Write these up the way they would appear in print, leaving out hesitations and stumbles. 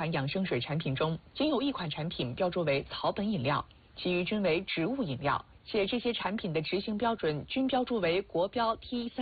款养生水产品中，仅有1款产品标注为草本饮料，其余均为植物饮料，且这些产品的执行标准均标注为国标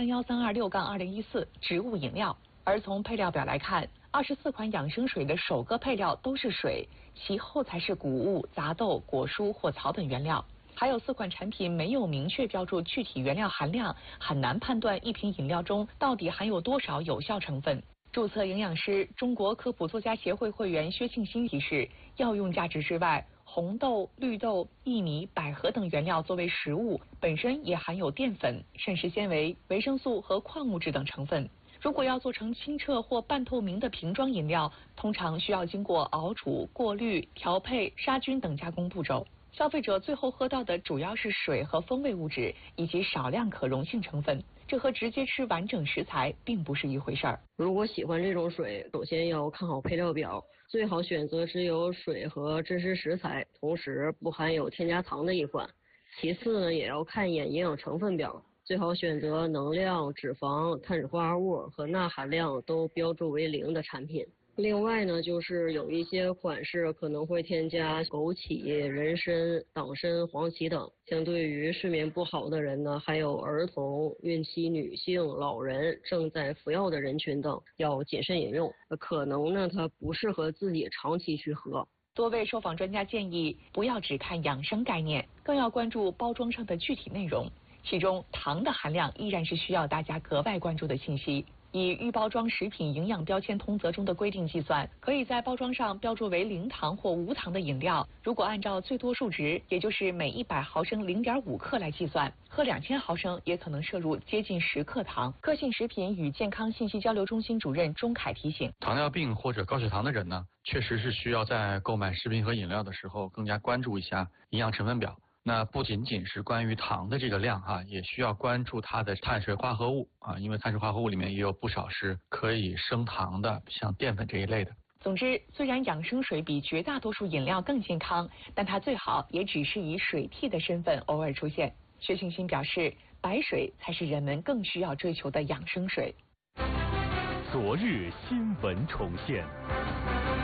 T31326-2014植物饮料。而从配料表来看，24款养生水的首个配料都是水，其后才是谷物、杂豆、果蔬或草本原料。还有4款产品没有明确标注具体原料含量，很难判断一瓶饮料中到底含有多少有效成分。注册营养师、中国科普作家协会会员薛庆新提示，药用价值之外，红豆、绿豆、薏米、百合等原料作为食物，本身也含有淀粉、膳食纤维、维生素和矿物质等成分。如果要做成清澈或半透明的瓶装饮料，通常需要经过熬煮、过滤、调配、杀菌等加工步骤。消费者最后喝到的主要是水和风味物质，以及少量可溶性成分，这和直接吃完整食材并不是一回事儿。 如果喜欢这种水，首先要看好配料表，最好选择只有水和真实食材，同时不含有添加糖的一款。其次呢，也要看一眼营养成分表，最好选择能量、脂肪、碳水化合物和钠含量都标注为0的产品。另外呢，就是有一些款式可能会添加枸杞、人参、党参、黄芪等，相对于睡眠不好的人呢，还有儿童、孕期女性、老人、正在服药的人群等，要谨慎饮用。可能呢，它不适合自己长期去喝。 多位受访专家建议，不要只看养生概念，更要关注包装上的具体内容。其中，糖的含量依然是需要大家格外关注的信息。以预包装食品营养标签通则中的规定计算，可以在包装上标注为0糖或无糖的饮料，如果按照最多数值，也就是每100毫升0.5克来计算，喝2000毫升也可能摄入接近10克糖。科信食品与健康信息交流中心主任钟凯提醒， 糖尿病或者高血糖的人呢，确实是需要在购买食品和饮料的时候更加关注一下营养成分表。那不仅仅是关于糖的这个量也需要关注它的碳水化合物因为碳水化合物里面也有不少是可以升糖的，像淀粉这一类的。 总之，虽然养生水比绝大多数饮料更健康，但它最好也只是以水替的身份偶尔出现。薛庆新表示，白水才是人们更需要追求的养生水。 昨日新闻重现。